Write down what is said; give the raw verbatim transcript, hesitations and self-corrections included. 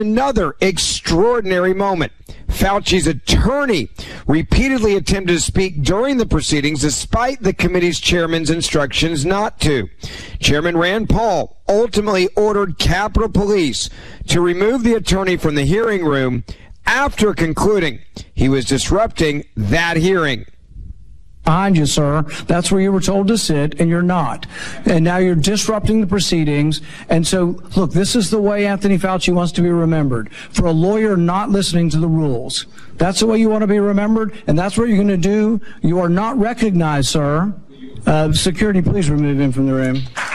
Another extraordinary moment. Fauci's attorney repeatedly attempted to speak during the proceedings despite the committee's chairman's instructions not to. Chairman Rand Paul ultimately ordered Capitol Police to remove the attorney from the hearing room after concluding he was disrupting that hearing. Behind you, sir. That's where you were told to sit, and you're not. And now you're disrupting the proceedings. And so, look, this is the way Anthony Fauci wants to be remembered. For a lawyer not listening to the rules. That's the way you want to be remembered, and that's what you're going to do. You are not recognized, sir. Uh, security, please remove him from the room.